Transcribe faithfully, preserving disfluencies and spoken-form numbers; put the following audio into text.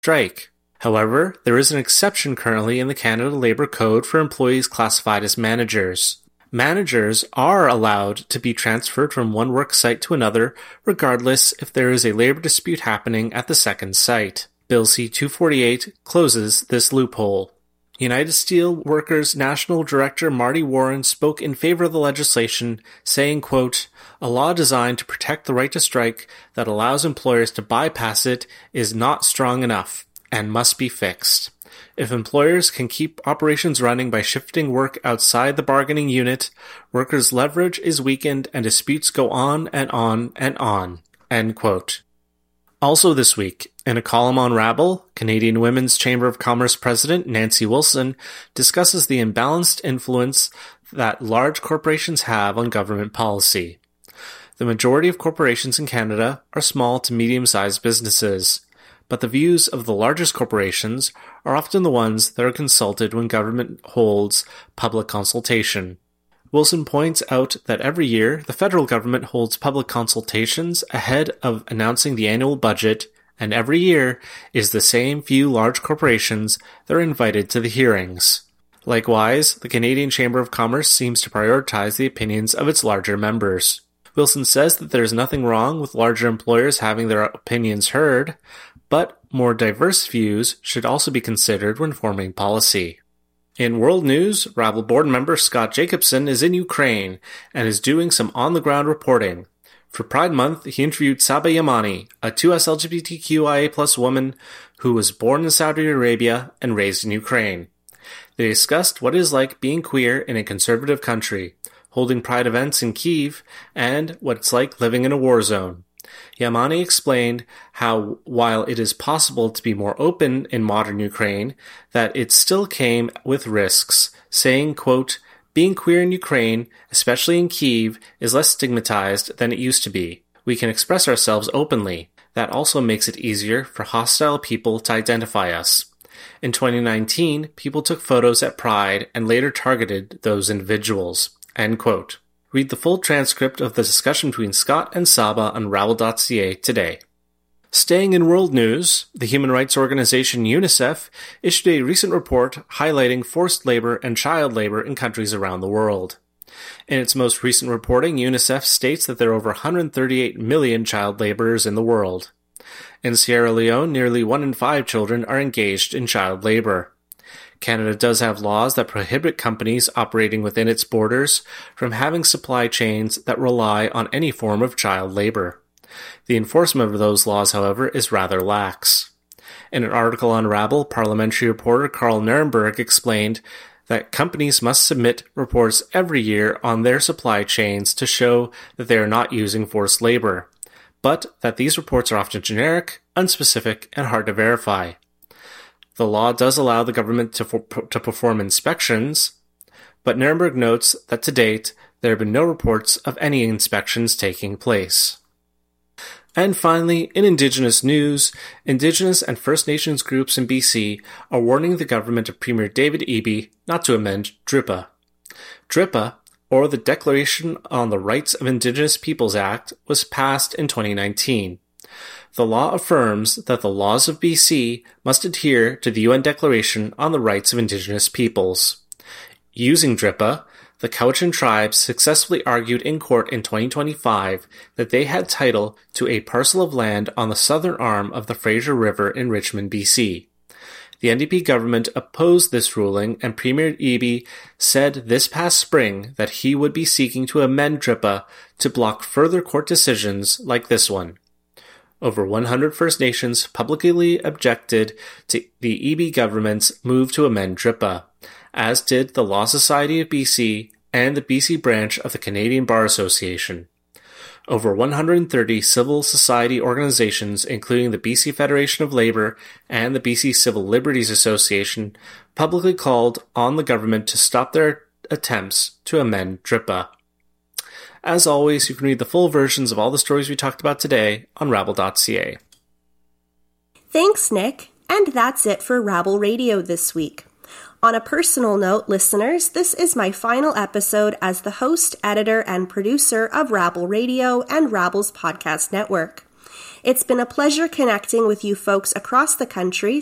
strike. However, there is an exception currently in the Canada Labour Code for employees classified as managers. Managers are allowed to be transferred from one work site to another, regardless if there is a labour dispute happening at the second site. Bill C two forty-eight closes this loophole. United Steelworkers National Director Marty Warren spoke in favor of the legislation, saying, quote, "A law designed to protect the right to strike that allows employers to bypass it is not strong enough and must be fixed. If employers can keep operations running by shifting work outside the bargaining unit, workers' leverage is weakened and disputes go on and on and on." End quote. Also this week, in a column on Rabble, Canadian Women's Chamber of Commerce President Nancy Wilson discusses the imbalanced influence that large corporations have on government policy. The majority of corporations in Canada are small to medium-sized businesses, but the views of the largest corporations are often the ones that are consulted when government holds public consultation. Wilson points out that every year, the federal government holds public consultations ahead of announcing the annual budget, and every year is the same few large corporations that are invited to the hearings. Likewise, the Canadian Chamber of Commerce seems to prioritize the opinions of its larger members. Wilson says that there is nothing wrong with larger employers having their opinions heard, but more diverse views should also be considered when forming policy. In world news, Rabble board member Scott Jacobson is in Ukraine and is doing some on-the-ground reporting. For Pride Month, he interviewed Saba Yamani, a two S L G B T Q I A plus woman who was born in Saudi Arabia and raised in Ukraine. They discussed what it is like being queer in a conservative country, holding Pride events in Kyiv, and what it's like living in a war zone. Yamani explained how, while it is possible to be more open in modern Ukraine, that it still came with risks, saying, quote, "Being queer in Ukraine, especially in Kyiv, is less stigmatized than it used to be. We can express ourselves openly. That also makes it easier for hostile people to identify us. In twenty nineteen, people took photos at Pride and later targeted those individuals." End quote. Read the full transcript of the discussion between Scott and Saba on rabble dot c a today. Staying in world news, the human rights organization UNICEF issued a recent report highlighting forced labor and child labor in countries around the world. In its most recent reporting, UNICEF states that there are over one hundred thirty-eight million child laborers in the world. In Sierra Leone, nearly one in five children are engaged in child labor. Canada does have laws that prohibit companies operating within its borders from having supply chains that rely on any form of child labor. The enforcement of those laws, however, is rather lax. In an article on Rabble, parliamentary reporter Carl Nuremberg explained that companies must submit reports every year on their supply chains to show that they are not using forced labor, but that these reports are often generic, unspecific, and hard to verify. The law does allow the government to, for, to perform inspections, but Nuremberg notes that to date, there have been no reports of any inspections taking place. And finally, in Indigenous news, Indigenous and First Nations groups in B C are warning the government of Premier David Eby not to amend DRIPA. DRIPA, or the Declaration on the Rights of Indigenous Peoples Act, was passed in twenty nineteen. The law affirms that the laws of B C must adhere to the U N Declaration on the Rights of Indigenous Peoples. Using DRIPA, the Cowichan tribes successfully argued in court in twenty twenty-five that they had title to a parcel of land on the southern arm of the Fraser River in Richmond, B C. The N D P government opposed this ruling, and Premier Eby said this past spring that he would be seeking to amend DRIPA to block further court decisions like this one. Over one hundred First Nations publicly objected to the Eby government's move to amend DRIPA, as did the Law Society of B C and the B C branch of the Canadian Bar Association. Over one hundred thirty civil society organizations, including the B C Federation of Labour and the B C Civil Liberties Association, publicly called on the government to stop their attempts to amend DRIPA. As always, you can read the full versions of all the stories we talked about today on rabble dot c a. Thanks, Nick. And that's it for Rabble Radio this week. On a personal note, listeners, this is my final episode as the host, editor, and producer of Rabble Radio and Rabble's podcast network. It's been a pleasure connecting with you folks across the country,